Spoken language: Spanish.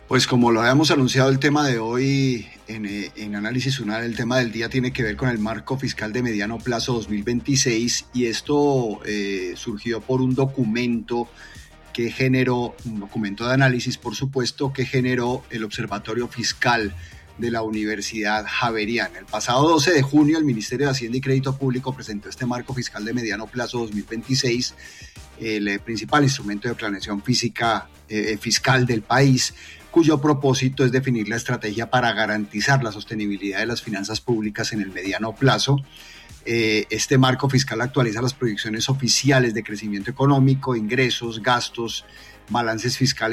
Pues como lo habíamos anunciado, el tema de hoy en Análisis UNAL, el tema del día tiene que ver con el marco fiscal de mediano plazo 2026 y esto surgió por un documento que generó, un documento de análisis por supuesto, que generó el Observatorio Fiscal de la Universidad Javeriana. El pasado 12 de junio el Ministerio de Hacienda y Crédito Público presentó este marco fiscal de mediano plazo 2026, el principal instrumento de planeación fiscal del país, cuyo propósito es definir la estrategia para garantizar la sostenibilidad de las finanzas públicas en el mediano plazo. Este marco fiscal actualiza las proyecciones oficiales de crecimiento económico, ingresos, gastos, balances fiscales